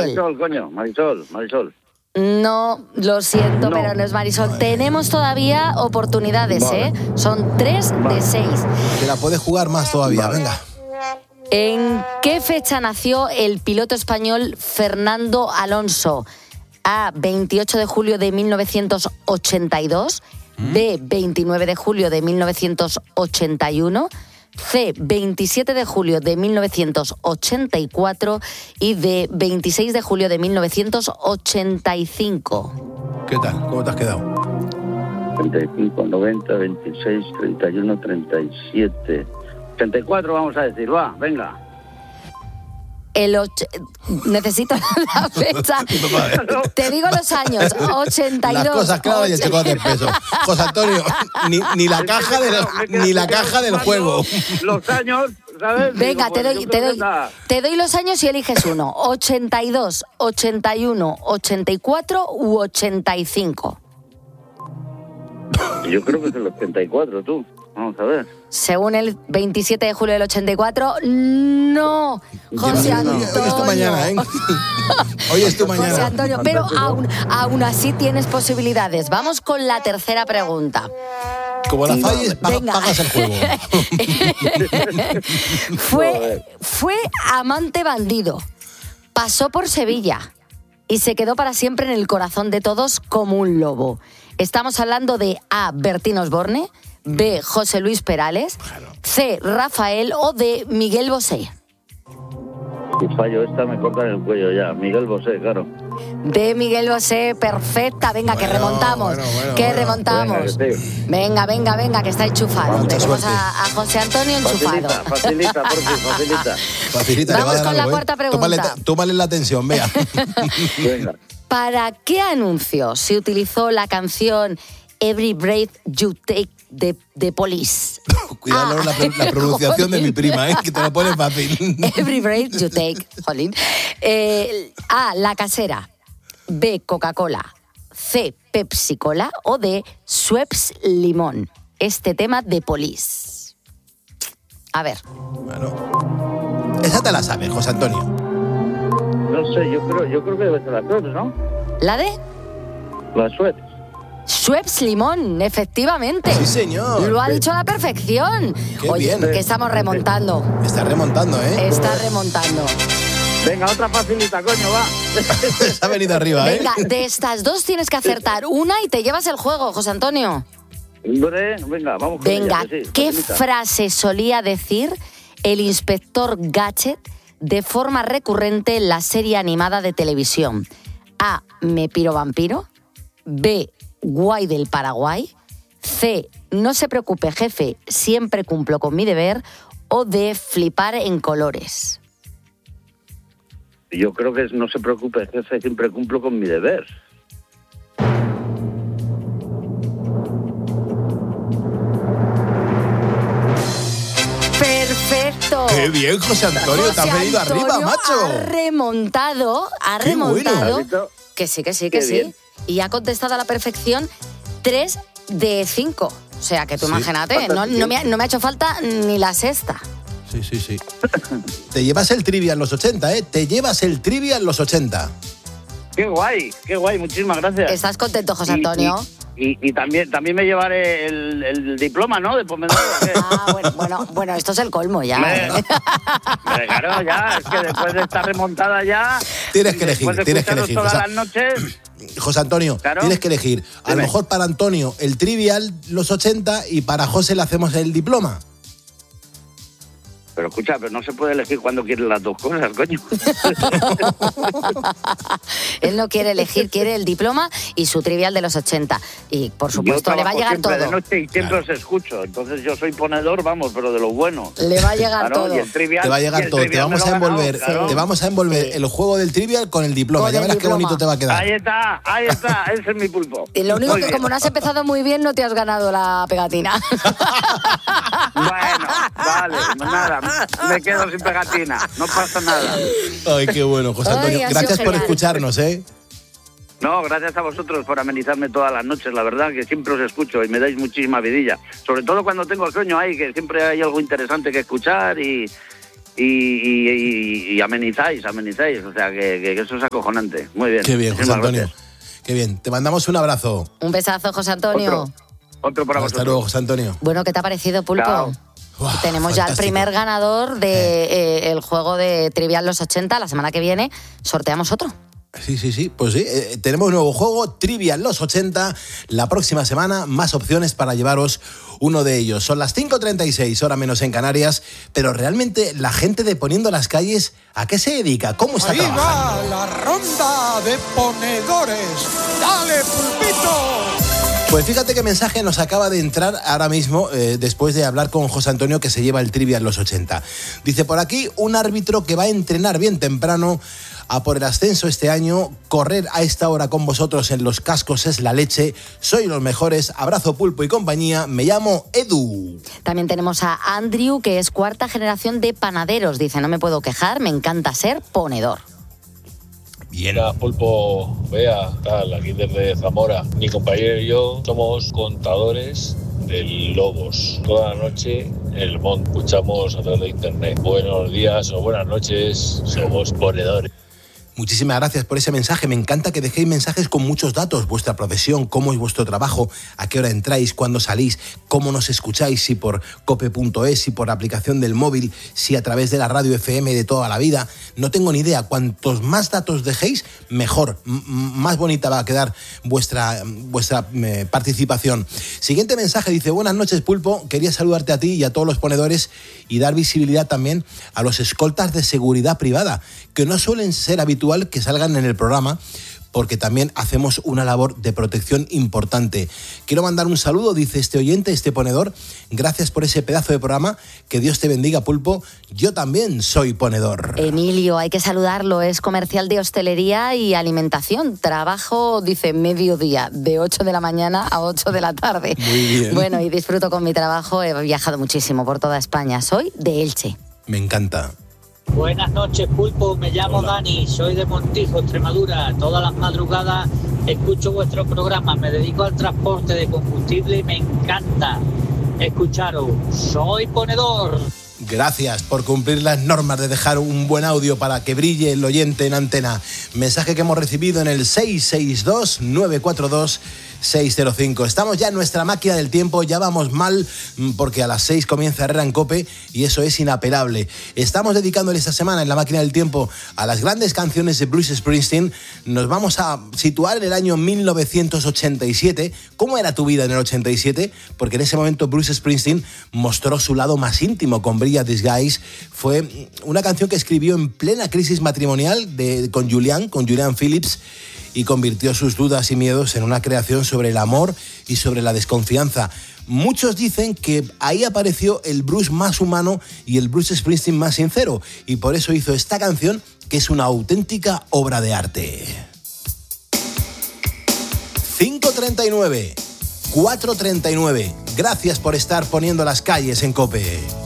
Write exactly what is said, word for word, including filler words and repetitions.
Ángel. Marisol, coño, Marisol, Marisol. No, lo siento, No. pero no es Marisol. Vale. Tenemos todavía oportunidades, vale. ¿eh? Son tres vale. de seis. Que la puedes jugar más todavía, vale. venga. ¿En qué fecha nació el piloto español Fernando Alonso? A, veintiocho de julio de mil novecientos ochenta y dos, ¿Mm? B, veintinueve de julio de mil novecientos ochenta y uno, C, veintisiete de julio de mil novecientos ochenta y cuatro y D, veintiséis de julio de mil novecientos ochenta y cinco. ¿Qué tal? ¿Cómo te has quedado? treinta y cinco, noventa, veintiséis, treinta y uno, treinta y siete. ochenta y cuatro vamos a decir, va, venga. El ocho... Necesito la fecha. Te digo los años. ochenta y dos. Las cosas claras y el chocolate de peso. José Antonio, ni, ni la caja, de la, ni la caja del juego. Los años, ¿sabes? Venga, Digo, te pues, doy, te doy, te doy los años y eliges uno. ochenta y dos, ochenta y uno, ochenta y cuatro u ochenta y cinco. Yo creo que es el ochenta y cuatro, tú. Vamos a ver. Según el veintisiete de julio del ochenta y cuatro, no, José Antonio. Hoy es tu mañana, ¿eh? Hoy es tu mañana. José Antonio, pero aún, aún así tienes posibilidades. Vamos con la tercera pregunta. Como la falles, pagas el juego. fue, fue amante bandido, pasó por Sevilla y se quedó para siempre en el corazón de todos como un lobo. Estamos hablando de A, Bertín Osborne, B, José Luis Perales, C, Rafael o D, Miguel Bosé. Si fallo esta me cortan el cuello ya. Miguel Bosé, claro. De Miguel Bosé, perfecta. Venga, bueno, que remontamos. Bueno, bueno, que bueno. remontamos. Venga, sí. venga, venga, venga, que está enchufado. Mucha Tenemos a, a José Antonio enchufado. Facilita, facilita, por fin, facilita. facilita Vamos con la algo, cuarta ¿eh? pregunta. Tómale, tómale la atención, vea. Venga. ¿Para qué anuncio se utilizó la canción Every Breath You Take de, de Police? Cuidado ah, la, la pronunciación de mi prima, ¿eh? Que te lo pone fácil. Every Breath You Take, jolín. Eh, A, La Casera. B, Coca-Cola. C, Pepsi-Cola. O D, Schweppes Limón. Este tema de Police. A ver. Bueno. Esa te la sabes, José Antonio. No sé, yo creo, yo creo que debe ser la Schweppes, ¿no? ¿La de? La Schweppes. Schweppes Limón, efectivamente. Sí, señor. Lo ha dicho a la perfección. Qué Oye, bien. que estamos remontando. Está remontando, ¿eh? Está remontando. Venga, otra facilita, coño, va. Se ha venido arriba, ¿eh? Venga, de estas dos tienes que acertar una y te llevas el juego, José Antonio. Hombre, venga, vamos con Venga, ella, sí, ¿qué facilita. frase solía decir el inspector Gadget de forma recurrente en la serie animada de televisión? A, me piro vampiro. B, guay del Paraguay. C, no se preocupe jefe, siempre cumplo con mi deber. O D, flipar en colores. Yo creo que es, no se preocupe jefe, siempre cumplo con mi deber. Perfecto. Qué bien, José Antonio, José te has venido Antonio arriba, macho. Ha remontado, ha Qué remontado. bueno. Que sí, que sí, que Qué sí. bien. Y ha contestado a la perfección tres de cinco. O sea, que tú Sí. imagínate, no, no, me ha, no me ha hecho falta ni la sexta. Sí, sí, sí. Te llevas el trivia en los ochenta, ¿eh? Te llevas el trivia en los ochenta. Qué guay, qué guay, muchísimas gracias. ¿Estás contento, José Y- Antonio? Y, y, y también, también me llevaré el, el diploma, ¿no? De pomedor. Ah, bueno, bueno, bueno, esto es el colmo ya. Hombre, ¿eh? hombre, claro, ya, es que después de esta remontada ya... Tienes que elegir, después de tienes que escucharos elegir, todas o sea, las noches... José Antonio, Claro. tienes que elegir. A Dime. lo mejor para Antonio el trivial los ochenta y para José le hacemos el diploma. Pero escucha, pero no se puede elegir cuando quieres las dos cosas, coño. Él no quiere elegir, quiere el diploma y su trivial de los ochenta. Y, por supuesto, Yo le va a trabajo llegar siempre todo. de noche y siempre Claro. os escucho. Entonces yo soy ponedor, vamos, pero de lo bueno. Le va a llegar Claro, todo. y el trivial, Te va a y llegar el todo. Te trivial me vamos lo a he ganado, envolver, claro. te vamos a envolver Sí. el juego del trivial con el diploma. Con Ya el verás diploma. qué bonito te va a quedar. Ahí está, ahí está, ese es mi pulpo. Y lo único Muy que, bien. como no has empezado muy bien, no te has ganado la pegatina. Bueno, vale, nada, me quedo sin pegatina, no pasa nada. Ay, qué bueno, José Ay, Antonio. ha sido Gracias por genial. escucharnos, ¿eh? No, gracias a vosotros por amenizarme todas las noches, la verdad que siempre os escucho y me dais muchísima vidilla. Sobre todo cuando tengo sueño ahí, que siempre hay algo interesante que escuchar y, y, y, y, y amenizáis, amenizáis. O sea, que, que, que eso es acojonante. Muy bien. Qué bien, José Antonio. Gracias. Qué bien. Te mandamos un abrazo. Un besazo, José Antonio. Otro, otro para Hasta vosotros. luego, José Antonio. Bueno, ¿qué te ha parecido, Pulpo? Chao. Uf, Tenemos ya el primer ganador del de, eh, el juego de Trivial Los ochenta. La semana que viene sorteamos otro. Sí, sí, sí, pues sí, eh, tenemos un nuevo juego, Trivial Los ochenta, la próxima semana, más opciones para llevaros uno de ellos. Son las cinco treinta y seis, hora menos en Canarias, pero realmente la gente de Poniendo las Calles, ¿a qué se dedica? ¿Cómo está Ahí trabajando? va la ronda de ponedores. ¡Dale, Pulpito! Pues fíjate qué mensaje nos acaba de entrar ahora mismo, eh, después de hablar con José Antonio, que se lleva el Trivial Los ochenta. Dice por aquí, un árbitro que va a entrenar bien temprano a por el ascenso este año, correr a esta hora con vosotros en los cascos es la leche, sois los mejores, abrazo Pulpo y compañía, me llamo Edu. También tenemos a Andrew, que es cuarta generación de panaderos. Dice, no me puedo quejar, me encanta ser ponedor. Bien. Hola, Pulpo, vea, tal, aquí desde Zamora. Mi compañero y yo somos contadores de lobos. Toda la noche en el monte escuchamos a través de internet. Buenos días o buenas noches, somos ponedores. Muchísimas gracias por ese mensaje. Me encanta que dejéis mensajes con muchos datos. Vuestra profesión, cómo es vuestro trabajo, a qué hora entráis, cuándo salís, cómo nos escucháis, si por cope punto es, si por la aplicación del móvil, si a través de la radio F M de toda la vida. No tengo ni idea. Cuantos más datos dejéis, mejor. M- más bonita va a quedar vuestra, vuestra eh, participación. Siguiente mensaje dice, buenas noches, Pulpo. Quería saludarte a ti y a todos los ponedores y dar visibilidad también a los escoltas de seguridad privada, que no suelen ser habituales que salgan en el programa, porque también hacemos una labor de protección importante. Quiero mandar un saludo, dice este oyente, este ponedor. Gracias por ese pedazo de programa. Que Dios te bendiga, Pulpo. Yo también soy ponedor. Emilio, hay que saludarlo, es comercial de hostelería y alimentación. Trabajo, dice, mediodía, de ocho de la mañana a ocho de la tarde. Muy bien. Bueno, y disfruto con mi trabajo. He viajado muchísimo por toda España. Soy de Elche. Me encanta. Buenas noches, Pulpo. Me llamo Hola. Dani, soy de Montijo, Extremadura. Todas las madrugadas escucho vuestro programa. Me dedico al transporte de combustible y me encanta escucharos. Soy ponedor. Gracias por cumplir las normas de dejar un buen audio para que brille el oyente en antena. Mensaje que hemos recibido en el seis seis dos, nueve cuatro dos, seis cero cinco. Estamos ya en nuestra máquina del tiempo, ya vamos mal porque a las seis comienza Herrera en COPE y eso es inapelable. Estamos dedicándole esta semana en la máquina del tiempo a las grandes canciones de Bruce Springsteen. Nos vamos a situar en el año mil novecientos ochenta y siete. ¿Cómo era tu vida en el ochenta y siete? Porque en ese momento Bruce Springsteen mostró su lado más íntimo con Brilliant Disguise. Fue una canción que escribió en plena crisis matrimonial de, con Julian, con Julian Phillips, y convirtió sus dudas y miedos en una creación sobre el amor y sobre la desconfianza. Muchos dicen que ahí apareció el Bruce más humano y el Bruce Springsteen más sincero, y por eso hizo esta canción, que es una auténtica obra de arte. cinco treinta y nueve, cuatro treinta y nueve. Gracias por estar poniendo las calles en COPE.